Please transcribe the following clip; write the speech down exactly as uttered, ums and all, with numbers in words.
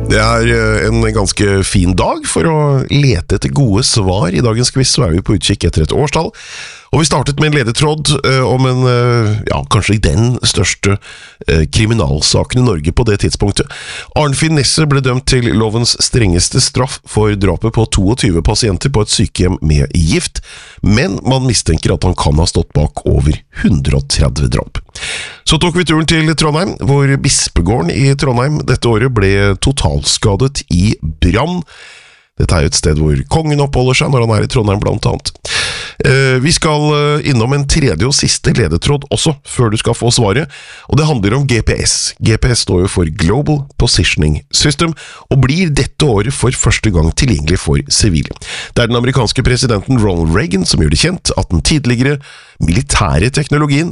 Det er en ganske fin dag for å lete etter gode svar. I dagens quiz så er vi på utkikk etter et årstall. Og vi startet med en ledetråd uh, om en, uh, ja, kanskje den største uh, kriminalsaken i Norge på det tidspunktet. Arnfinn Nesse ble dømt til lovens strengeste straff for drapet på tjueto pasienter på et sykehjem med gift, men man mistenker at han kan ha stått bak over hundre og tretti drap. Så tok vi turen til Trondheim, hvor Bispegården i Trondheim dette året ble totalskadet i brann. Dette er jo et sted hvor kongen oppholder seg når han er i Trondheim blant annet. Vi skal innom en tredje og siste ledetråd også, før du skal få svaret, og det handler om G P S. G P S står jo for Global Positioning System, og blir dette året for første gang tilgjengelig for sivile. Det er den amerikanske presidenten Ronald Reagan som gjør det kjent at den tidligere militære teknologien